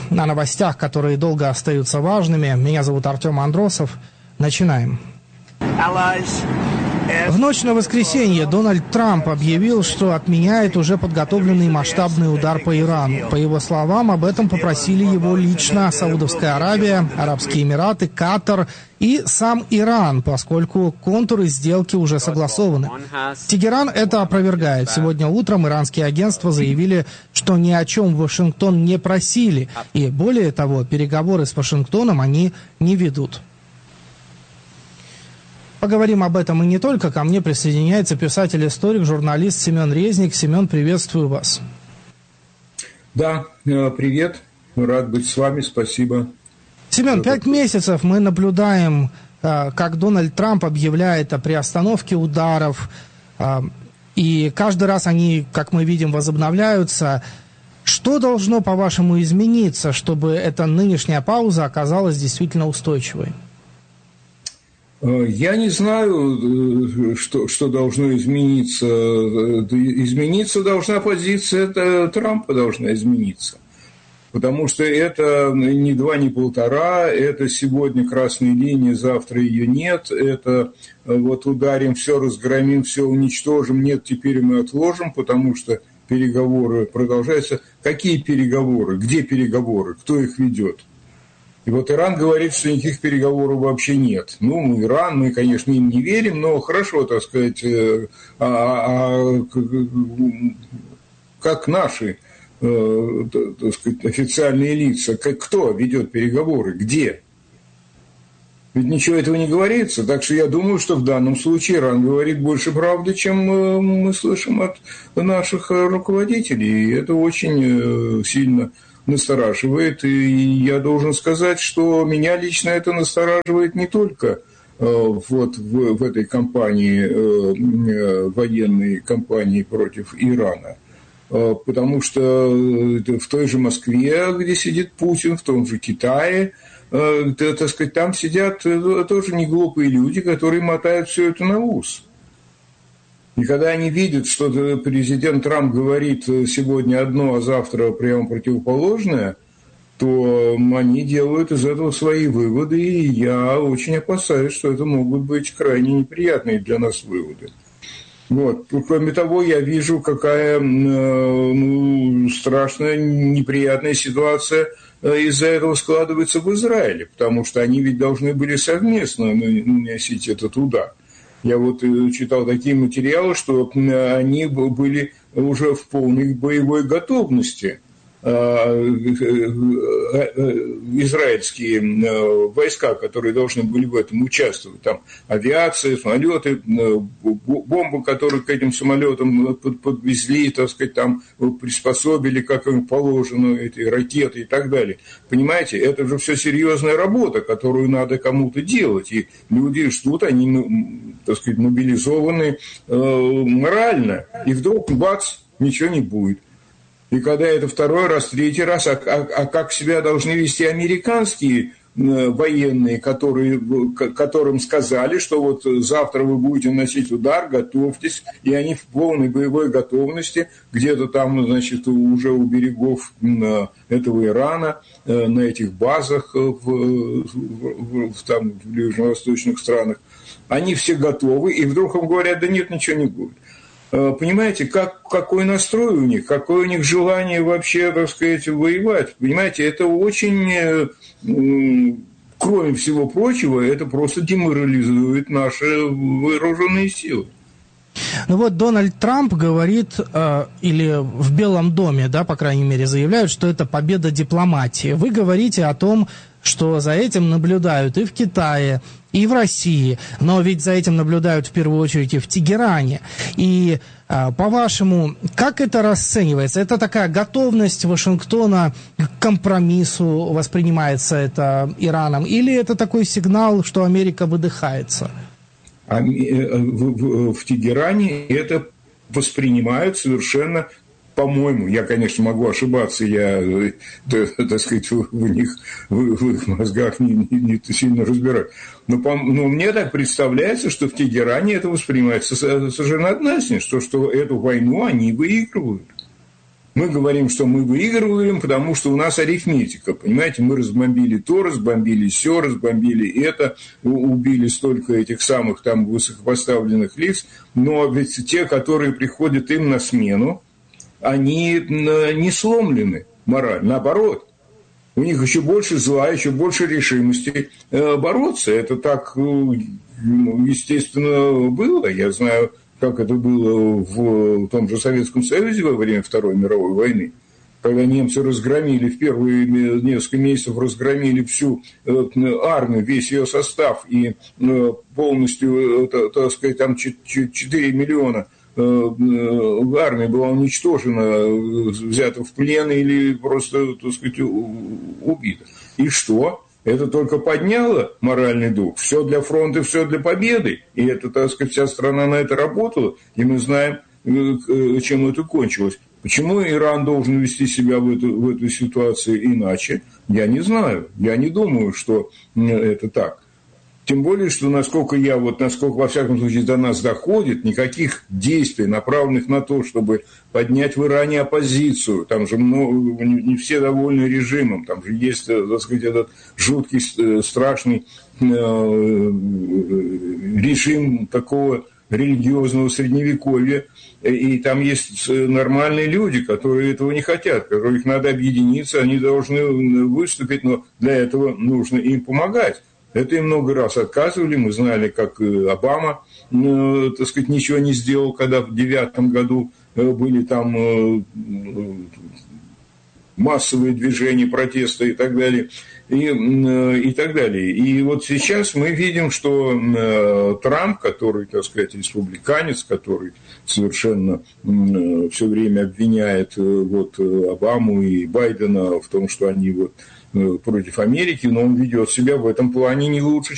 о новостях, которые долго остаются важными. Меня зовут Артем Андросов. Начинаем. В ночь на воскресенье Дональд Трамп объявил, что отменяет уже подготовленный масштабный удар по Ирану. По его словам, об этом попросили его лично Саудовская Аравия, Арабские Эмираты, Катар и сам Иран, поскольку контуры сделки уже согласованы. Тегеран это опровергает. Сегодня утром иранские агентства заявили, что ни о чем Вашингтон не просили, и более того, переговоры с Вашингтоном они не ведут. Поговорим об этом и не только. Ко мне присоединяется писатель-историк, журналист Семен Резник. Семен, приветствую вас. Да, привет. Рад быть с вами. Спасибо. Семен, 5 месяцев мы наблюдаем, как Дональд Трамп объявляет о приостановке ударов. И каждый раз они, как мы видим, возобновляются. Что должно, по-вашему, измениться, чтобы эта нынешняя пауза оказалась действительно устойчивой? Я не знаю, что должно измениться. Измениться должна позиция Трампа, должна измениться. Потому что это ни 2, ни 1,5, это сегодня красная линия, завтра ее нет, это вот ударим, все разгромим, все уничтожим, нет, теперь мы отложим, потому что переговоры продолжаются. Какие переговоры? Где переговоры? Кто их ведет? И вот Иран говорит, что никаких переговоров вообще нет. Ну, Иран, мы, конечно, им не верим, но хорошо, так сказать, как наши, так сказать, официальные лица, кто ведет переговоры, где? Ведь ничего этого не говорится. Так что я думаю, что в данном случае Иран говорит больше правды, чем мы слышим от наших руководителей. И это очень сильно настораживает, и я должен сказать, что меня лично это настораживает не только вот в этой кампании, военной кампании против Ирана, потому что в той же Москве, где сидит Путин, в том же Китае, так сказать, там сидят тоже неглупые люди, которые мотают все это на ус. И когда они видят, что президент Трамп говорит сегодня одно, а завтра прямо противоположное, то они делают из этого свои выводы, и я очень опасаюсь, что это могут быть крайне неприятные для нас выводы. Вот. Кроме того, я вижу, какая страшная, неприятная ситуация из-за этого складывается в Израиле, потому что они ведь должны были совместно наносить этот удар. Я вот читал такие материалы, что они были уже в полной боевой готовности. Израильские войска, которые должны были в этом участвовать. Там авиация, самолеты, бомбы, которые к этим самолетам подвезли, так сказать, там приспособили, как им положено, эти ракеты и так далее. Понимаете, это же все серьезная работа, которую надо кому-то делать. И люди ждут, они, так сказать, мобилизованы морально. И вдруг, бац, ничего не будет. И когда это второй раз, третий раз, как себя должны вести американские военные, которым сказали, что вот завтра вы будете наносить удар, готовьтесь, и они в полной боевой готовности, где-то там, значит, уже у берегов этого Ирана, на этих базах там, в ближневосточных странах, они все готовы, и вдруг им говорят, да нет, ничего не будет. Понимаете, какой настрой у них, какое у них желание вообще, так сказать, воевать. Понимаете, это очень, кроме всего прочего, это просто деморализует наши вооруженные силы. Ну вот Дональд Трамп говорит, или в Белом доме, да, по крайней мере, заявляют, что это победа дипломатии. Вы говорите о том, что за этим наблюдают и в Китае, и в России, но ведь за этим наблюдают в первую очередь и в Тегеране. И, по-вашему, как это расценивается? Это такая готовность Вашингтона к компромиссу, воспринимается это Ираном, или это такой сигнал, что Америка выдыхается? В Тегеране это воспринимают совершенно, по-моему, я, конечно, могу ошибаться, я, так сказать, в их мозгах не сильно разбираюсь, но мне так представляется, что в Тегеране это воспринимается совершенно однозначно, что эту войну они выигрывают. Мы говорим, что мы выигрываем, потому что у нас арифметика. Понимаете, мы разбомбили то, разбомбили сё, разбомбили это, убили столько этих самых там высокопоставленных лиц. Но ведь те, которые приходят им на смену, они не сломлены морально. Наоборот, у них еще больше зла, еще больше решимости бороться. Это так, естественно, было. Я знаю, как это было в том же Советском Союзе во время Второй мировой войны, когда немцы разгромили, в первые несколько месяцев разгромили всю армию, весь ее состав, и полностью, так сказать, там 4 миллиона армия была уничтожена, взята в плен или просто, так сказать, убита. И что? Это только подняло моральный дух. Все для фронта, все для победы. И это, так сказать, вся страна на это работала. И мы знаем, чем это кончилось. Почему Иран должен вести себя в эту ситуацию иначе, я не знаю. Я не думаю, что это так. Тем более, что насколько во всяком случае до нас доходит, никаких действий, направленных на то, чтобы поднять в Иране оппозицию, там же не все довольны режимом, там же есть, так сказать, этот жуткий, страшный режим такого религиозного средневековья, и там есть нормальные люди, которые этого не хотят, которых надо объединиться, они должны выступить, но для этого нужно им помогать. Это им много раз отказывали. Мы знали, как Обама, так сказать, ничего не сделал, когда в 2009 году были там массовые движения, протесты и так далее. И так далее. И вот сейчас мы видим, что Трамп, который, так сказать, республиканец, который совершенно все время обвиняет Обаму и Байдена в том, что они против Америки, но он ведет себя в этом плане не лучше,